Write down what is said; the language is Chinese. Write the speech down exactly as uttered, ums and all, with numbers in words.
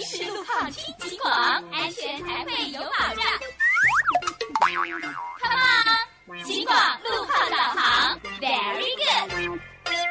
实路况听警广，安全才会有保障。